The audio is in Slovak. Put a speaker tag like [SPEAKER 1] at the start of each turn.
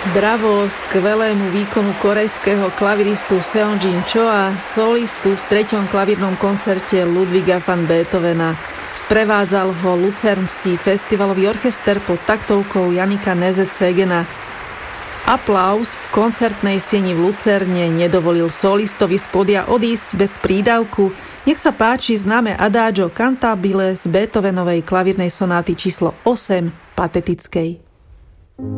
[SPEAKER 1] Bravo skvelému výkonu korejského klaviristu Seongjin Choa, solistu v 3. klavírnom koncerte Ludwiga van Beethovena. Sprevádzal ho Lucernský festivalový orchester pod taktovkou Jannika Nezet-Segena. Aplauz v koncertnej sieni v Lucerne nedovolil solistovi z podia odísť bez prídavku. Nech sa páči známe Adagio cantabile z Beethovenovej klavírnej sonáty číslo 8 patetickej.